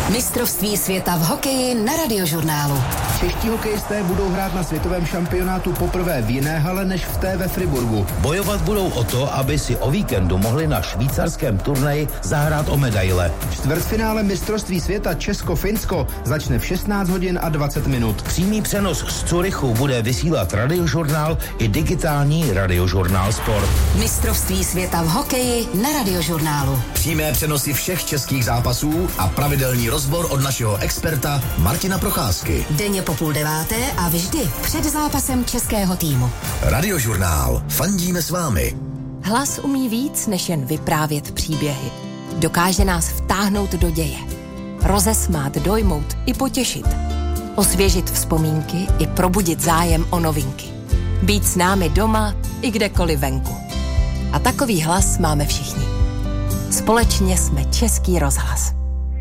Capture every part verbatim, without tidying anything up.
Mistrovství světa v hokeji na Radiožurnálu. Čeští hokejisté budou hrát na světovém šampionátu poprvé v jiné hale než v té ve Friburgu. Bojovat budou o to, aby si o víkendu mohli na švýcarském turnaji zahrát o medaile. Čtvrtfinále mistrovství světa Česko-Finsko začne v šestnáct hodin a dvacet minut. Přímý přenos z Curychu bude vysílat Radiožurnál i digitální Radiožurnál Sport. Mistrovství světa v hokeji na Radiožurnálu. Přímé přenosy všech českých zápasů a pravidelný rozbor od našeho experta Martina Procházky. Denně po půl deváté a vždy před zápasem českého týmu. Radiožurnál. Fandíme s vámi. Hlas umí víc, než jen vyprávět příběhy. Dokáže nás vtáhnout do děje. Rozesmát, dojmout i potěšit. Osvěžit vzpomínky i probudit zájem o novinky. Být s námi doma i kdekoliv venku. A takový hlas máme všichni. Společně jsme Český rozhlas.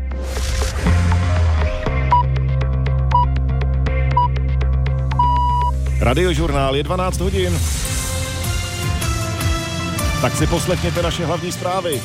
Radiožurnál je dvanáct hodin. Tak si poslechněte naše hlavní zprávy.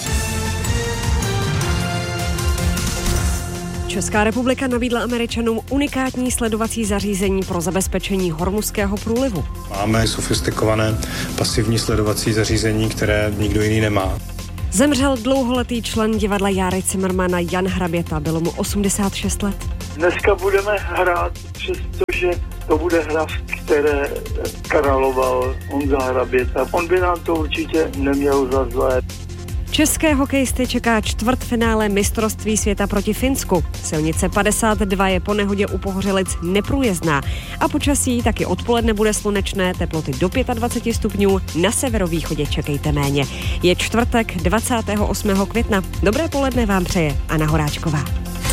Česká republika nabídla Američanům unikátní sledovací zařízení pro zabezpečení Hormuzského průlivu. Máme sofistikované pasivní sledovací zařízení, které nikdo jiný nemá. Zemřel dlouholetý člen divadla Járy Cimrmana Jan Hraběta, bylo mu osmdesát šest let. Dneska budeme hrát, přestože to bude hra, které královal Honza Hraběta. On by nám to určitě neměl za zlé. České hokejisty čeká čtvrtfinále mistrovství světa proti Finsku. Silnice padesát dva je po nehodě u Pohořelic neprůjezdná a počasí taky odpoledne bude slunečné, teploty do dvacet pět stupňů, na severovýchodě čekejte méně. Je čtvrtek dvacátého osmého května. Dobré poledne vám přeje Anna Horáčková.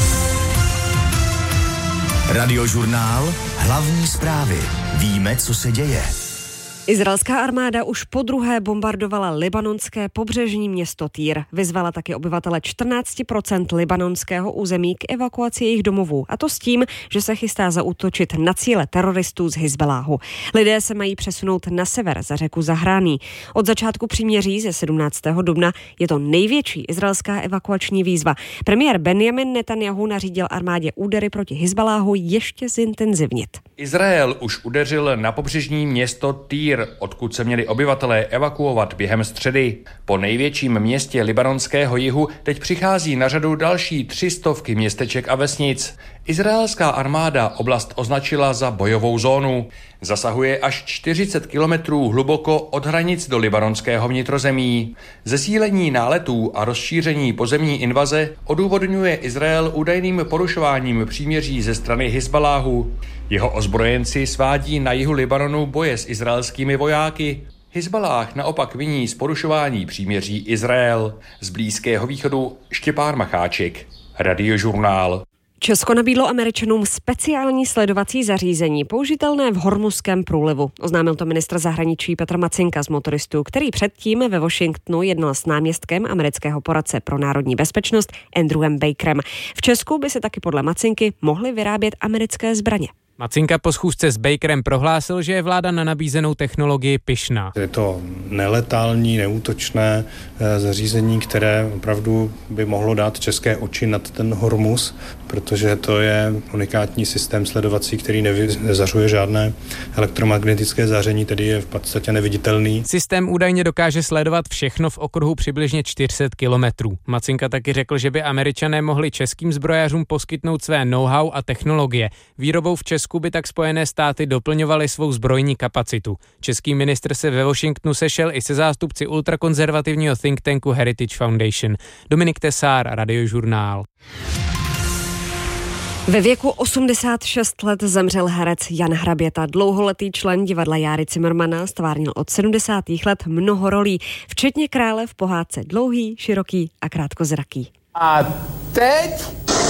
Radiožurnál. Hlavní zprávy. Víme, co se děje. Izraelská armáda už podruhé bombardovala libanonské pobřežní město Týr. Vyzvala taky obyvatele čtrnáct procent libanonského území k evakuaci jejich domovů. A to s tím, že se chystá zaútočit na cíle teroristů z Hizbaláhu. Lidé se mají přesunout na sever za řeku Zahrání. Od začátku příměří ze sedmnáctého dubna je to největší izraelská evakuační výzva. Premiér Benjamin Netanjahu nařídil armádě údery proti Hizbaláhu ještě zintenzivnit. Izrael už udeřil na pobřežní město Týr, odkud se měli obyvatelé evakuovat během středy. Po největším městě libanonského jihu teď přichází na řadu další tři stovky městeček a vesnic. Izraelská armáda oblast označila za bojovou zónu. Zasahuje až čtyřicet kilometrů hluboko od hranic do libanonského vnitrozemí. Zesílení náletů a rozšíření pozemní invaze odůvodňuje Izrael údajným porušováním příměří ze strany Hizbaláhu. Jeho ozbrojenci svádí na jihu Libanonu boje s izraelskými vojáky. Hizbalách naopak viní z porušování příměří Izrael. Z Blízkého východu Štěpán Macháček, Radiožurnál. Česko nabídlo Američanům speciální sledovací zařízení použitelné v Hormuzském průlivu. Oznámil to ministr zahraničí Petr Macinka z Motoristů, který předtím ve Washingtonu jednal s náměstkem amerického poradce pro národní bezpečnost Andrewem Bakerem. V Česku by se taky podle Macinky mohly vyrábět americké zbraně. Macinka po schůzce s Bakerem prohlásil, že je vláda na nabízenou technologii pyšná. Je to neletální, neútočné zařízení, které opravdu by mohlo dát české oči nad ten Hormuz, protože to je unikátní systém sledovací, který nezařuje žádné elektromagnetické záření, tedy je v podstatě neviditelný. Systém údajně dokáže sledovat všechno v okruhu přibližně čtyři sta kilometrů. Macinka taky řekl, že by Američané mohli českým zbrojařům poskytnout své know-how a technologie. Výrobou v Česku by tak Spojené státy doplňovaly svou zbrojní kapacitu. Český ministr se ve Washingtonu sešel i se zástupci ultrakonzervativního think tanku Heritage Foundation. Dominik Tesár, Radiožurnál. Ve věku osmdesát šest let zemřel herec Jan Hraběta, dlouholetý člen divadla Járy Cimrmana, stvárnil od sedmdesátých let mnoho rolí, včetně krále v pohádce Dlouhý, široký a krátkozraký. A teď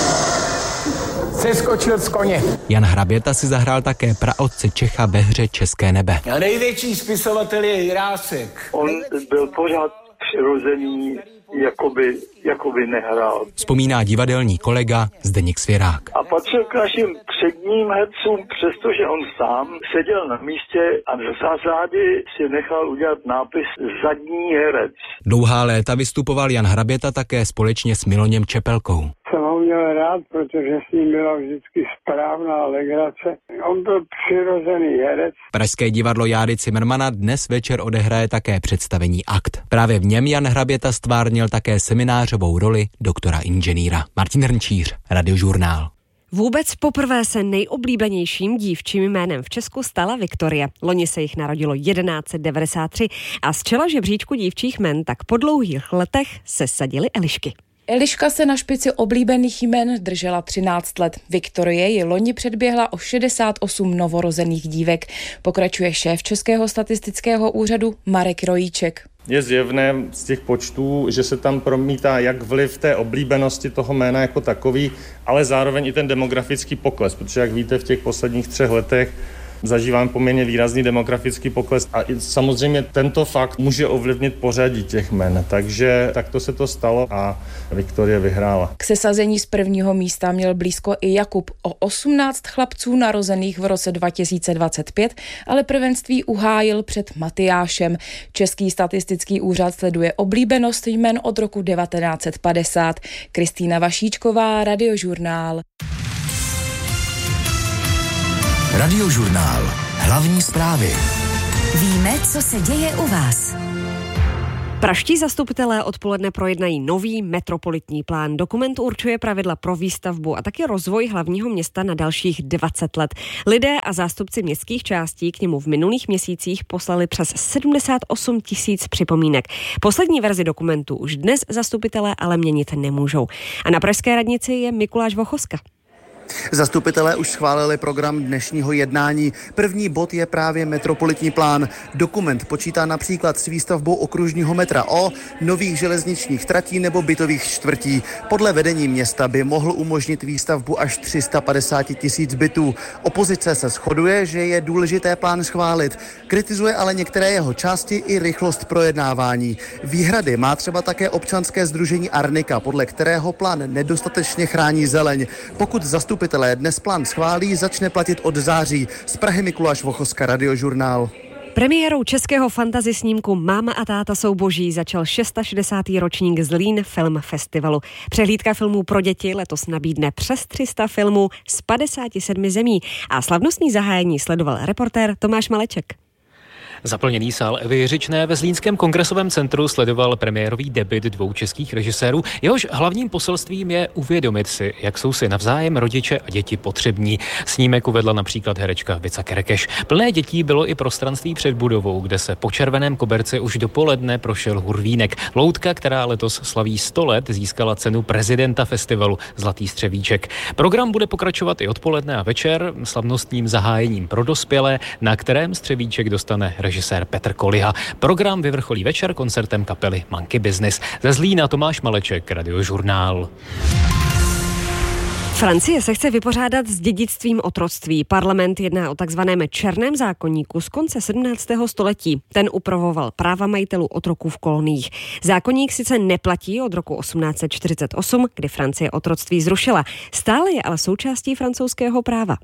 se skočil z koně. Jan Hraběta si zahrál také praotce Čecha ve hře České nebe. A největší spisovatel je Jirásek. On byl pořád přirozený, jakoby, jakoby nehrál. Vzpomíná divadelní kolega Zdeněk Svěrák. A patřil k našim předním hercům, přestože on sám seděl na místě a v zásadě si nechal udělat nápis zadní herec. Dlouhá léta vystupoval Jan Hraběta také společně s Miloněm Čepelkou. Jsem ho měl rád. rád, protože s ním byla vždycky správná legrace. On byl přirozený herec. Pražské divadlo Járy Cimrmana dnes večer odehraje také představení Akt. Právě v něm Jan Hraběta stvárnil také seminářovou roli doktora inženýra. Martin Hrnčíř, Radiožurnál. Vůbec poprvé se nejoblíbenějším dívčím jménem v Česku stala Viktorie. Loni se jich narodilo tisíc devět set devadesát tři a z čela žebříčku dívčích jmen tak po dlouhých letech se sadily Elišky. Eliška se na špici oblíbených jmen držela třináct let. Viktorie ji loni předběhla o šedesát osm novorozených dívek. Pokračuje šéf Českého statistického úřadu Marek Rojíček. Je zjevné z těch počtů, že se tam promítá jak vliv té oblíbenosti toho jména jako takový, ale zároveň i ten demografický pokles, protože jak víte, v těch posledních třech letech zažíváme poměrně výrazný demografický pokles a i samozřejmě tento fakt může ovlivnit pořadí těch jmen, takže takto se to stalo a Viktorie vyhrála. K sesazení z prvního místa měl blízko i Jakub. O osmnáct chlapců narozených v roce dva tisíce dvacet pět, ale prvenství uhájil před Matyášem. Český statistický úřad sleduje oblíbenost jmen od roku devatenáct set padesát. Kristýna Vašíčková, Radiožurnál. Radiožurnál. Hlavní zprávy. Víme, co se děje u vás. Pražští zastupitelé odpoledne projednají nový metropolitní plán. Dokument určuje pravidla pro výstavbu a taky rozvoj hlavního města na dalších dvacet let. Lidé a zástupci městských částí k němu v minulých měsících poslali přes sedmdesát osm tisíc připomínek. Poslední verzi dokumentu už dnes zastupitelé ale měnit nemůžou. A na pražské radnici je Mikuláš Vochoska. Zastupitelé už schválili program dnešního jednání. První bod je právě metropolitní plán. Dokument počítá například s výstavbou okružního metra O, nových železničních tratí nebo bytových čtvrtí. Podle vedení města by mohl umožnit výstavbu až tři sta padesát tisíc bytů. Opozice se shoduje, že je důležité plán schválit. Kritizuje ale některé jeho části i rychlost projednávání. Výhrady má třeba také občanské sdružení Arnika, podle kterého plán nedostatečně chrání zeleň. Pokud zastupitelé dnes plán schválí, začne platit od září. Z Prahy Mikuláš Vochoska, Radiožurnál. Premiérou českého fantasy snímku Máma a táta jsou boží začal šedesátý šestý ročník Zlín Film Festivalu. Přehlídka filmů pro děti letos nabídne přes tři sta filmů z padesáti sedmi zemí a slavnostní zahájení sledoval reportér Tomáš Maleček. Zaplněný sál Evy Jiřičné ve Zlínském kongresovém centru sledoval premiérový debut dvou českých režisérů. Jehož hlavním poselstvím je uvědomit si, jak jsou si navzájem rodiče a děti potřební. Snímek uvedla například herečka Vica Kerekeš. Plné dětí bylo i prostranství před budovou, kde se po červeném koberci už dopoledne prošel hurvínek. Loutka, která letos slaví sto let, získala cenu prezidenta festivalu Zlatý střevíček. Program bude pokračovat i odpoledne a večer slavnostním zahájením pro dospělé, na kterém střevíček dostane režisér Petr Koliha. Program vyvrcholí večer koncertem kapely Monkey Business. Ze Zlína Tomáš Maleček, Radiožurnál. Francie se chce vypořádat s dědictvím otroctví. Parlament jedná o takzvaném černém zákoníku z konce sedmnáctého století. Ten upravoval práva majitelů otroků v koloniích. Zákoník sice neplatí od roku osmnáct set čtyřicet osm, kdy Francie otroctví zrušila. Stále je ale součástí francouzského práva.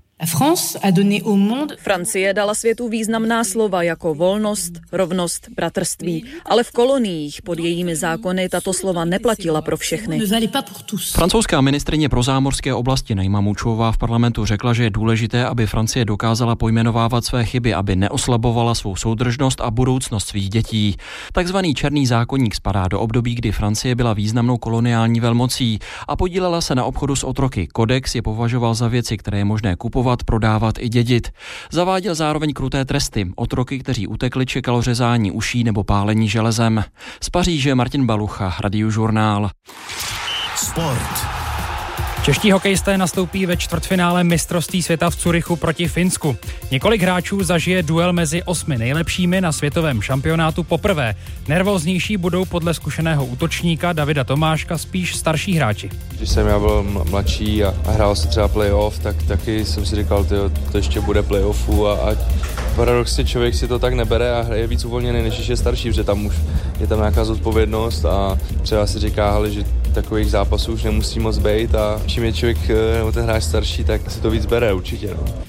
Francie dala světu významná slova jako volnost, rovnost, bratrství, ale v koloniích pod jejími zákony tato slova neplatila pro všechny. Francouzská ministryně pro zámořské oblasti Najma Mučová v parlamentu řekla, že je důležité, aby Francie dokázala pojmenovávat své chyby, aby neoslabovala svou soudržnost a budoucnost svých dětí. Takzvaný černý zákoník spadá do období, kdy Francie byla významnou koloniální velmocí a podílela se na obchodu s otroky. Kodex je považoval za věci, které je možné kupovat, prodávat i dědit. Zaváděl zároveň kruté tresty. Otroky, kteří utekli, čekalo řezání uší nebo pálení železem. Z Paříže Martin Balucha, Radiožurnál. Sport. Čeští hokejisté nastoupí ve čtvrtfinále mistrovství světa v Curychu proti Finsku. Několik hráčů zažije duel mezi osmi nejlepšími na světovém šampionátu poprvé. Nervóznější budou podle zkušeného útočníka Davida Tomáška spíš starší hráči. Když jsem já byl mladší a, a hrál se třeba playoff, tak taky jsem si říkal, tyjo, to ještě bude playoffu a, a paradoxně člověk si to tak nebere a je víc uvolněný, než je starší, protože tam už je tam nějaká zodpovědnost a třeba si říká, ale, že takových zápasů už nemusí moc být a čím je člověk nebo ten hráč starší, tak si to víc bere určitě. No.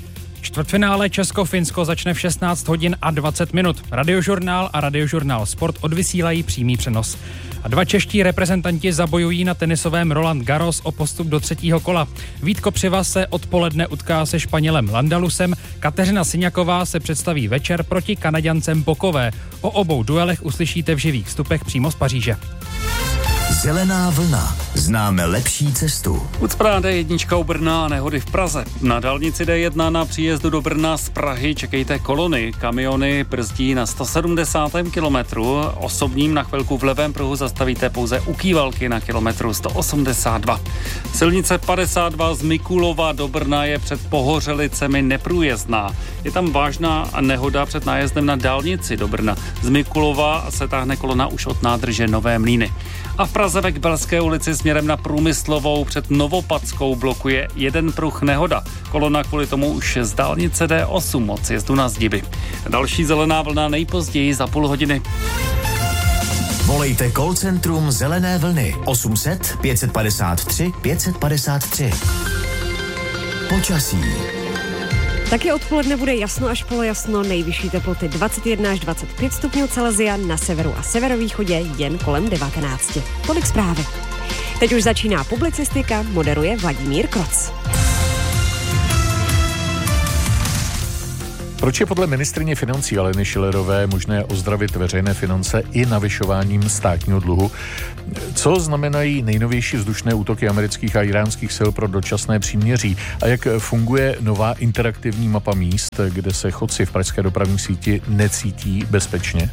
Čtvrtfinále Česko-Finsko začne v šestnáct hodin a dvacet minut. Radiožurnál a Radiožurnál Sport odvysílají přímý přenos. A dva čeští reprezentanti zabojují na tenisovém Roland Garros o postup do třetího kola. Vít Kopřiva se odpoledne utká se Španělem Landalusem, Kateřina Syňaková se představí večer proti Kanaďancem Bokové. O obou duelech uslyšíte v živých vstupech přímo z Paříže. Zelená vlna. Známe lepší cestu. Ucpaná D jedna u Brna a nehody v Praze. Na dálnici D jedna na příjezdu do Brna z Prahy čekejte kolony. Kamiony brzdí na sto sedmdesátém kilometru. Osobním na chvilku v levém pruhu zastavíte pouze u Kývalky na kilometru sto osmdesát dva. Silnice padesát dva z Mikulova do Brna je před Pohořelicemi neprůjezdná. Je tam vážná nehoda před nájezdem na dálnici do Brna. Z Mikulova se táhne kolona už od nádrže Nové Mlýny. A v Praze ve Kbelské ulici směrem na Průmyslovou před Novopadskou blokuje jeden pruh nehoda. Kolona kvůli tomu už z dálnice D osm od sjezdu na Zdiby. Další zelená vlna nejpozději za půl hodiny. Volejte call centrum Zelené vlny osm set pět padesát tři pět padesát tři. Počasí. Taky odpoledne bude jasno až polojasno, nejvyšší teploty dvacet jedna až dvacet pět stupňů Celsia, na severu a severovýchodě jen kolem devatenáct. Tolik zprávy. Teď už začíná publicistika, moderuje Vladimír Kroc. Proč je podle ministryně financí Aleny Schillerové možné ozdravit veřejné finance i navyšováním státního dluhu? Co znamenají nejnovější vzdušné útoky amerických a iránských sil pro dočasné příměří? A jak funguje nová interaktivní mapa míst, kde se chodci v pražské dopravní síti necítí bezpečně?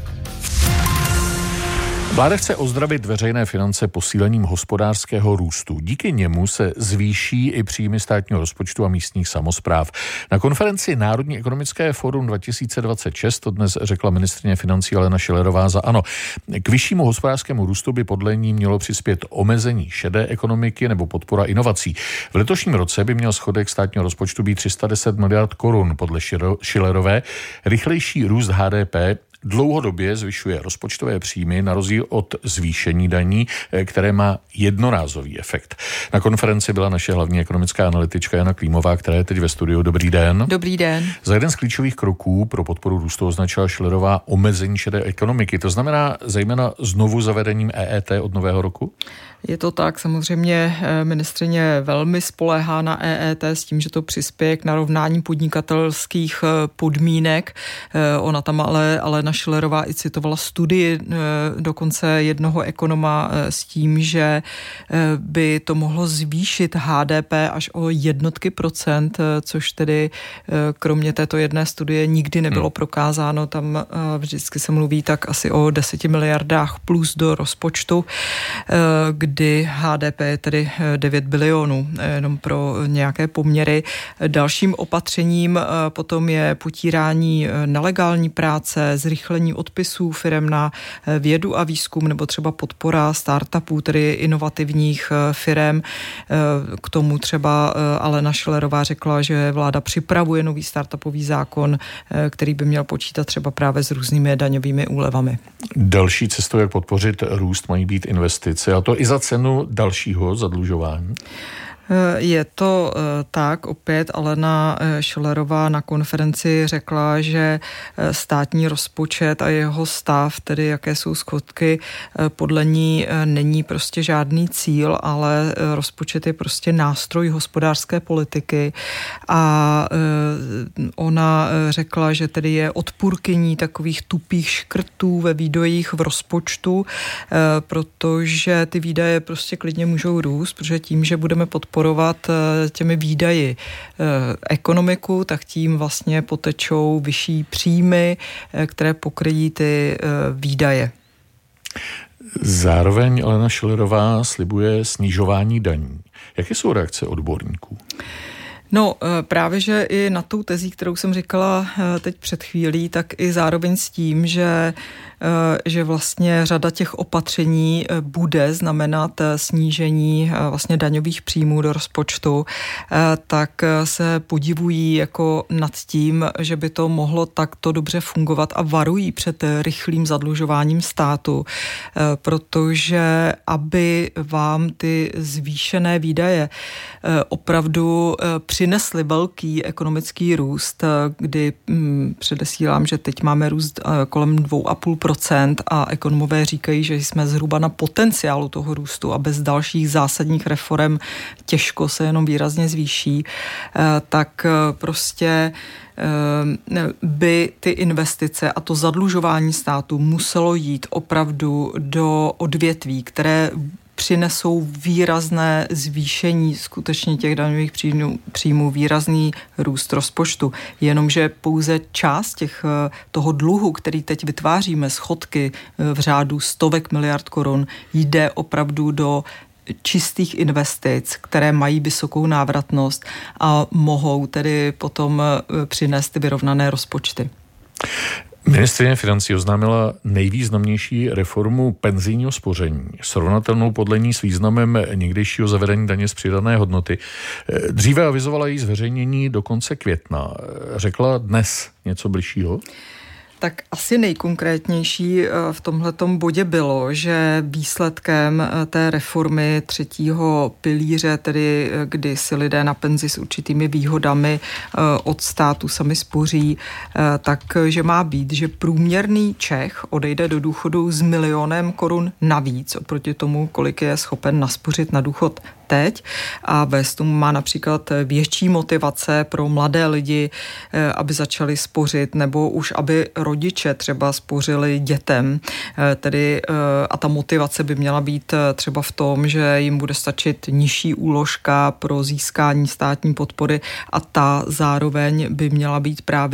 Vláda chce ozdravit veřejné finance posílením hospodářského růstu. Díky němu se zvýší i příjmy státního rozpočtu a místních samospráv. Na konferenci Národní ekonomické fórum dva tisíce dvacet šest to dnes řekla ministryně financí Alena Schillerová za ANO. K vyššímu hospodářskému růstu by podle ní mělo přispět omezení šedé ekonomiky nebo podpora inovací. V letošním roce by měl schodek státního rozpočtu být tři sta deset miliard korun. Podle Schillerové rychlejší růst H D P dlouhodobě zvyšuje rozpočtové příjmy na rozdíl od zvýšení daní, které má jednorázový efekt. Na konferenci byla naše hlavní ekonomická analytička Jana Klímová, která je teď ve studiu. Dobrý den. Dobrý den. Za jeden z klíčových kroků pro podporu růstu označila Schillerová omezení šedé ekonomiky. To znamená zejména znovu zavedením E E T od nového roku? Je to tak, samozřejmě ministryně velmi spoléhá na E E T s tím, že to přispěje k narovnání podnikatelských podmínek. Ona tam ale, Alena Schillerová i citovala studii dokonce jednoho ekonoma s tím, že by to mohlo zvýšit H D P až o jednotky procent, což tedy kromě této jedné studie nikdy nebylo hmm. prokázáno. Tam vždycky se mluví tak asi o deseti miliardách plus do rozpočtu, kdy H D P je tedy devět bilionů, jenom pro nějaké poměry. Dalším opatřením potom je potírání nelegální práce, zrychlení odpisů firem na vědu a výzkum nebo třeba podpora startupů, tedy inovativních firem. K tomu třeba Alena Schillerová řekla, že vláda připravuje nový startupový zákon, který by měl počítat třeba právě s různými daňovými úlevami. Další cestou, jak podpořit růst, mají být investice, a to i za cenu dalšího zadlužování. Je to tak, opět Alena Schillerová na konferenci řekla, že státní rozpočet a jeho stav, tedy jaké jsou schodky, podle ní není prostě žádný cíl, ale rozpočet je prostě nástroj hospodářské politiky a ona řekla, že tedy je odpůrkyní takových tupých škrtů ve výdajích v rozpočtu, protože ty výdaje prostě klidně můžou růst, protože tím, že budeme podporovat těmi výdaji ekonomiku, tak tím vlastně potečou vyšší příjmy, které pokryjí ty výdaje. Zároveň Alena Schillerová slibuje snižování daní. Jaké jsou reakce odborníků? No právě, že i na tou tezí, kterou jsem říkala teď před chvílí, tak i zároveň s tím, že, že vlastně řada těch opatření bude znamenat snížení vlastně daňových příjmů do rozpočtu, tak se podivují jako nad tím, že by to mohlo takto dobře fungovat a varují před rychlým zadlužováním státu, protože aby vám ty zvýšené výdaje opravdu přinesly velký ekonomický růst, kdy hm, předesílám, že teď máme růst kolem dvě a půl procenta a ekonomové říkají, že jsme zhruba na potenciálu toho růstu a bez dalších zásadních reforem těžko se jenom výrazně zvýší, tak prostě by ty investice a to zadlužování státu muselo jít opravdu do odvětví, které přinesou výrazné zvýšení skutečně těch daňových příjmů, příjmů, výrazný růst rozpočtu. Jenomže pouze část těch, toho dluhu, který teď vytváříme, schodky v řádu stovek miliard korun, jde opravdu do čistých investic, které mají vysokou návratnost a mohou tedy potom přinést ty vyrovnané rozpočty. Ministryně financí oznámila nejvýznamnější reformu penzijního spoření, srovnatelnou podle ní s významem někdejšího zavedení daně z přidané hodnoty. Dříve avizovala její zveřejnění do konce května. Řekla dnes něco bližšího? Tak asi nejkonkrétnější v tomhletom bodě bylo, že výsledkem té reformy třetího pilíře, tedy kdy si lidé na penzi s určitými výhodami od státu sami spoří, takže má být, že průměrný Čech odejde do důchodu s milionem korun navíc oproti tomu, kolik je schopen naspořit na důchod teď, a vést tomu má například větší motivace pro mladé lidi, aby začali spořit, nebo už aby rodiče třeba spořili dětem, tedy a ta motivace by měla být třeba v tom, že jim bude stačit nižší úložka pro získání státní podpory a ta zároveň by měla být právě